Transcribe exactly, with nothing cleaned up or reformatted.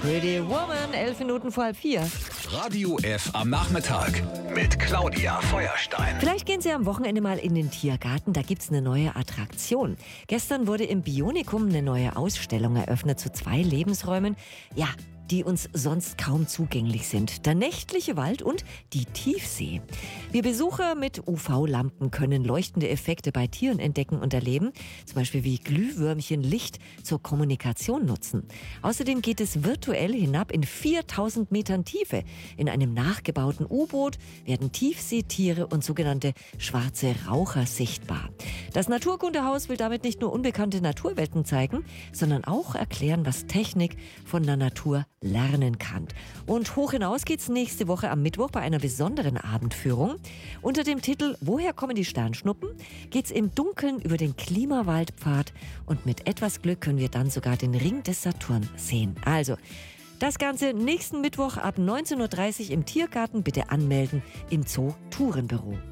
Pretty Woman, elf Minuten vor halb vier. Radio F am Nachmittag mit Claudia Feuerstein. Vielleicht gehen Sie am Wochenende mal in den Tiergarten, da gibt's eine neue Attraktion. Gestern wurde im Bionikum eine neue Ausstellung eröffnet zu zwei Lebensräumen, ja, die uns sonst kaum zugänglich sind. Der nächtliche Wald und die Tiefsee. Wir Besucher mit U V-Lampen können leuchtende Effekte bei Tieren entdecken und erleben, zum Beispiel wie Glühwürmchen Licht zur Kommunikation nutzen. Außerdem geht es virtuell hinab in viertausend Metern Tiefe. In einem nachgebauten U-Boot werden Tiefseetiere und sogenannte schwarze Raucher sichtbar. Das Naturkundehaus will damit nicht nur unbekannte Naturwelten zeigen, sondern auch erklären, was Technik von der Natur lernen kann. Und hoch hinaus geht's nächste Woche am Mittwoch bei einer besonderen Abendführung. Unter dem Titel Woher kommen die Sternschnuppen? Geht's im Dunkeln über den Klimawaldpfad und mit etwas Glück können wir dann sogar den Ring des Saturn sehen. Also, das Ganze nächsten Mittwoch ab neunzehn Uhr dreißig im Tiergarten. Bitte anmelden im Zoo Tourenbüro.